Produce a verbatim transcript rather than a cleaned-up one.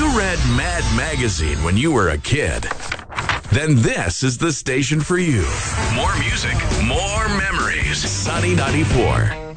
read Mad Magazine when you were a kid, then this is the station for you. More music, more memories. Sunny ninety-four.